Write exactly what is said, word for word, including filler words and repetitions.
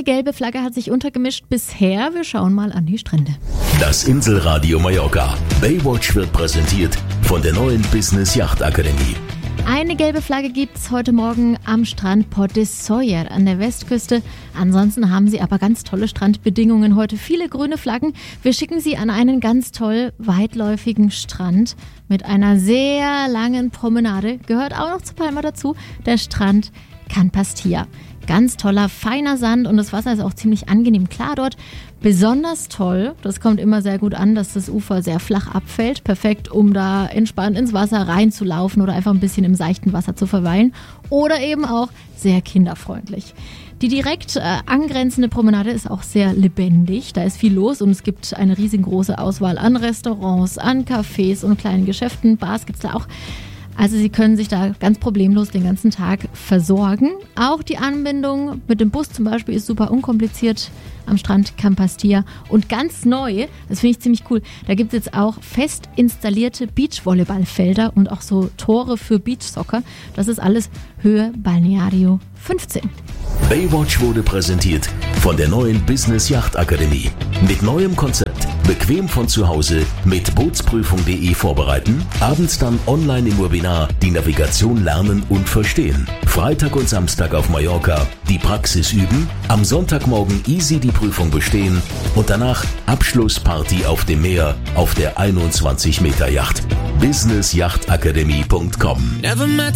Eine gelbe Flagge hat sich untergemischt bisher. Wir schauen mal an die Strände. Das Inselradio Mallorca. Baywatch wird präsentiert von der neuen Business Yacht Akademie. Eine gelbe Flagge gibt es heute Morgen am Strand Port des Sóller an der Westküste. Ansonsten haben sie aber ganz tolle Strandbedingungen heute. Viele grüne Flaggen. Wir schicken sie an einen ganz toll weitläufigen Strand mit einer sehr langen Promenade. Gehört auch noch zu Palma dazu, der Strand Can Pastia. Ganz toller, feiner Sand und das Wasser ist auch ziemlich angenehm klar dort. Besonders toll, das kommt immer sehr gut an, dass das Ufer sehr flach abfällt. Perfekt, um da entspannt ins Wasser reinzulaufen oder einfach ein bisschen im seichten Wasser zu verweilen. Oder eben auch sehr kinderfreundlich. Die direkt äh, angrenzende Promenade ist auch sehr lebendig. Da ist viel los und es gibt eine riesengroße Auswahl an Restaurants, an Cafés und kleinen Geschäften. Bars gibt es da auch. Also Sie können sich da ganz problemlos den ganzen Tag versorgen. Auch die Anbindung mit dem Bus zum Beispiel ist super unkompliziert am Strand Can Pastia. Und ganz neu, das finde ich ziemlich cool, da gibt es jetzt auch fest installierte Beachvolleyballfelder und auch so Tore für Beachsoccer. Das ist alles Höhe Balneario fünfzehn. Baywatch wurde präsentiert von der neuen Business Yacht Akademie. Mit neuem Konzept, bequem von zu Hause mit Bootsprüfung punkt de vorbereiten, abends dann online im Webinar die Navigation lernen und verstehen. Freitag und Samstag auf Mallorca die Praxis üben, am Sonntagmorgen easy die Prüfung bestehen und danach Abschlussparty auf dem Meer auf der einundzwanzig Meter Yacht. business yacht akademie punkt com